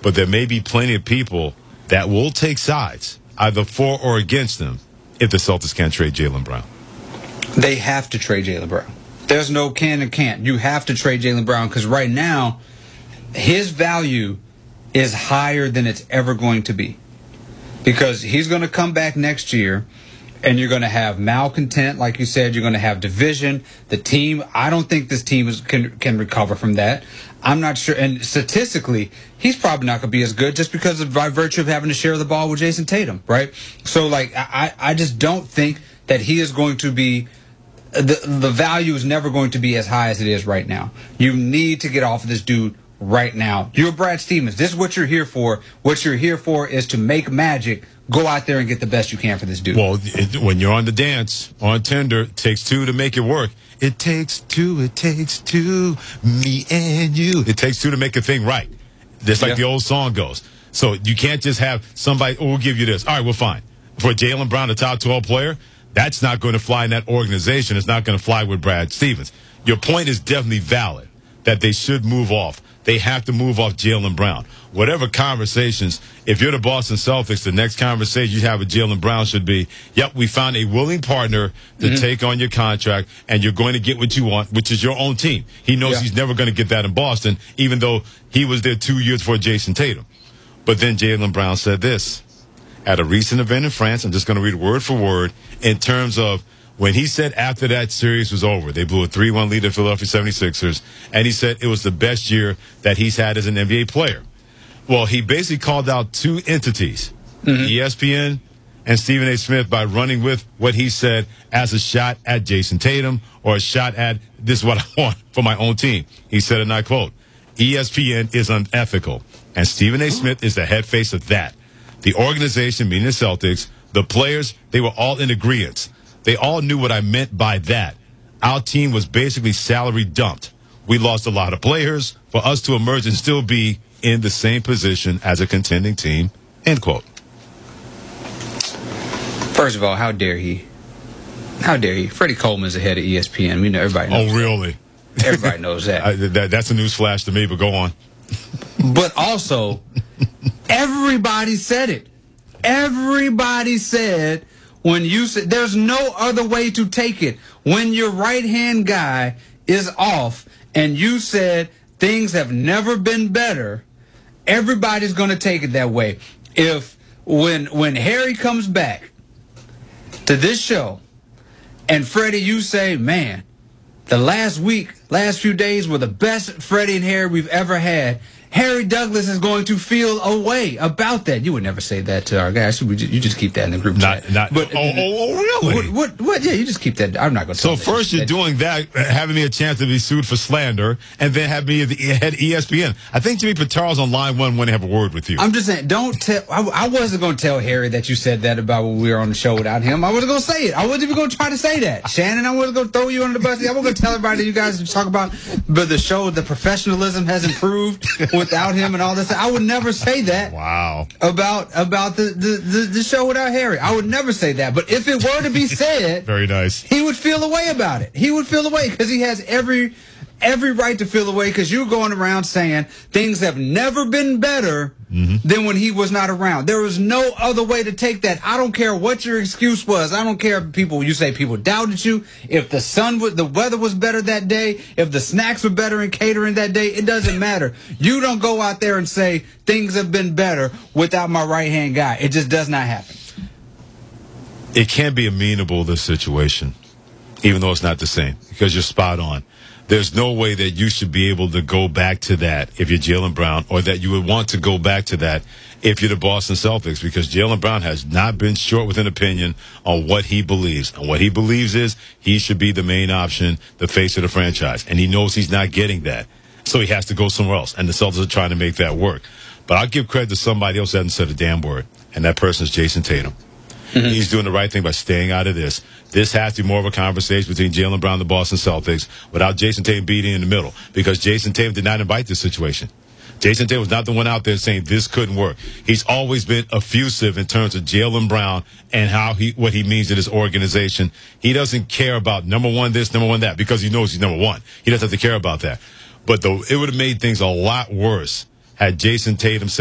but there may be plenty of people that will take sides, either for or against them, if the Celtics can't trade Jaylen Brown. They have to trade Jaylen Brown. There's no can and can't. You have to trade Jaylen Brown because right now, his value is higher than it's ever going to be. Because he's going to come back next year, and you're going to have malcontent, like you said. You're going to have division. The team, I don't think this team can recover from that. I'm not sure. And statistically, he's probably not going to be as good just because by virtue of having to share the ball with Jason Tatum, right? So, like, I just don't think that he is going to be the value is never going to be as high as it is right now. You need to get off of this dude right now. You're Brad Stevens. This is what you're here for. What you're here for is to make magic. Go out there and get the best you can for this dude. Well, when you're on the dance, on Tinder, it takes two to make it work. It takes two, me and you. It takes two to make a thing right. Just like the old song goes. So you can't just have somebody, we'll give you this. All right, well, fine. For Jaylen Brown, a top 12 player, that's not going to fly in that organization. It's not going to fly with Brad Stevens. Your point is definitely valid that they should move off. They have to move off Jaylen Brown. Whatever conversations, if you're the Boston Celtics, the next conversation you have with Jaylen Brown should be, yep, we found a willing partner to take on your contract, and you're going to get what you want, which is your own team. He knows he's never going to get that in Boston, even though he was there 2 years for Jason Tatum. But then Jaylen Brown said this. At a recent event in France, I'm just going to read word for word, in terms of when he said after that series was over, they blew a 3-1 lead to the Philadelphia 76ers, and he said it was the best year that he's had as an NBA player. Well, he basically called out two entities, ESPN and Stephen A. Smith, by running with what he said as a shot at Jason Tatum or a shot at this is what I want for my own team. He said, and I quote, ESPN is unethical, and Stephen A. Smith is the head face of that. The organization, meaning the Celtics, the players, they were all in agreement. They all knew what I meant by that. Our team was basically salary dumped. We lost a lot of players for us to emerge and still be in the same position as a contending team, end quote. First of all, how dare he? How dare he? Freddie Coleman's the head of ESPN. We know, everybody knows that. Really? Everybody knows that. That's a news flash to me, but go on. But also, everybody said it. Everybody said when you said there's no other way to take it. When your right-hand guy is off and you said things have never been better, everybody's going to take it that way. If when Harry comes back to this show and Freddie, you say, man, the last few days were the best Freddie and Harry we've ever had, Harry Douglas is going to feel a way about that. You would never say that to our guys. You just keep that in the group chat. Really? What? Yeah, you just keep that. I'm not going to. So first you're doing that, having me a chance to be sued for slander, and then have me at the head ESPN. I think Jimmy Pataro's on line one when they have a word with you. I'm just saying, don't tell. I wasn't going to tell Harry that you said that about when we were on the show without him. I wasn't going to say it. I wasn't even going to try to say that. Shannon, I wasn't going to throw you under the bus. I wasn't going to tell everybody that you guys talk about, but the show, the professionalism has improved without him and all this. I would never say that. Wow. About the show without Harry. I would never say that. But if it were to be said, very nice, he would feel a way about it. He would feel a way because he has every right to feel a way, because you're going around saying things have never been better than when he was not around. There was no other way to take that. I don't care what your excuse was. I don't care if you say people doubted you. If the weather was better that day, if the snacks were better in catering that day, it doesn't matter. You don't go out there and say things have been better without my right-hand guy. It just does not happen. It can't be amenable, this situation, even though it's not the same, because you're spot on. There's no way that you should be able to go back to that if you're Jaylen Brown, or that you would want to go back to that if you're the Boston Celtics, because Jaylen Brown has not been short with an opinion on what he believes. And what he believes is he should be the main option, the face of the franchise. And he knows he's not getting that. So he has to go somewhere else. And the Celtics are trying to make that work. But I'll give credit to somebody else that hasn't said a damn word. And that person is Jason Tatum. He's doing the right thing by staying out of this. This has to be more of a conversation between Jaylen Brown and the Boston Celtics without Jason Tatum being in the middle, because Jason Tatum did not invite this situation. Jason Tatum was not the one out there saying this couldn't work. He's always been effusive in terms of Jaylen Brown and what he means to this organization. He doesn't care about number one this, number one that, because he knows he's number one. He doesn't have to care about that. But it would have made things a lot worse had Jason Tatum said,